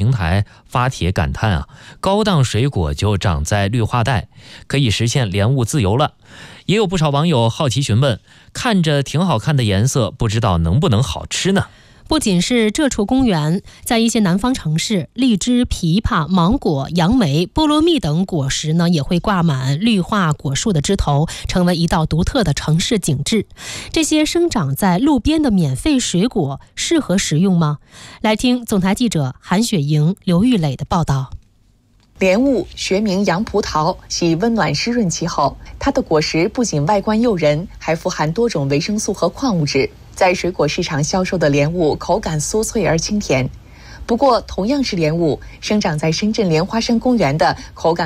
平台发帖感叹啊，高档水果就长在绿化带，可以实现莲雾自由了。也有不少网友好奇询问，看着挺好看的颜色，不知道能不能好吃呢？ 不仅是这处公园，在一些南方城市，荔枝、枇杷、芒果、杨梅、菠萝蜜等果实呢，也会挂满绿化果树的枝头，成为一道独特的城市景致。这些生长在路边的免费水果适合食用吗？来听总台记者韩雪莹、刘玉磊的报道。 莲雾学名洋葡萄，喜温暖湿润气候。它的果实不仅外观诱人，还富含多种维生素和矿物质。在水果市场销售的莲雾口感酥脆而清甜。不过，同样是莲雾，生长在深圳莲花山公园的口感